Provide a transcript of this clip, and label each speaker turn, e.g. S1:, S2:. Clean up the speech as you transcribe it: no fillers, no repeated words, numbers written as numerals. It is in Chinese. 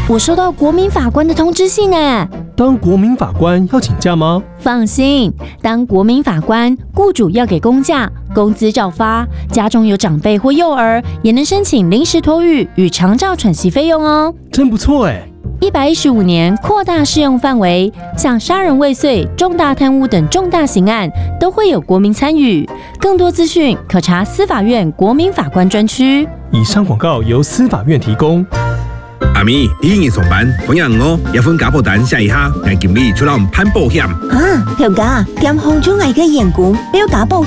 S1: 我收到国民法官的通知信哎。
S2: 当国民法官要请假吗？
S1: 放心，当国民法官，雇主要给公假，工资照发，家中有长辈或幼儿，也能申请临时托育与长照喘息费用哦。
S2: 真不错哎。
S1: 115年扩大适用范围，像杀人未遂、重大贪污等重大刑案都会有国民参与。更多资讯可查司法院国民法官专区。
S2: 以上广告由司法院提供。
S3: 阿咪，你已经上班，同样我也分家保单下一下，但经理出来攀保险。
S4: 啊，條家兼行中危嘅員工，要假保